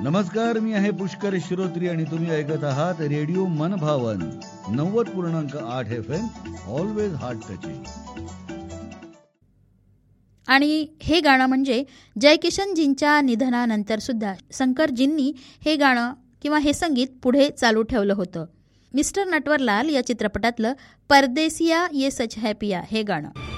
नमस्कार, मी आहे पुष्कर श्रोत्री आणि तुम्ही ऐकत आहात रेडिओ मनभावन 90.8 FM, ऑलवेज हार्ट टचिंग. आणि हे गाणं म्हणजे जयकिशनजींच्या निधनानंतर सुद्धा शंकरजींनी हे गाणं किंवा हे संगीत पुढे चालू ठेवलं होतं. मिस्टर नटवरलाल या चित्रपटातलं परदेसिया ये सच है पिया हे गाणं.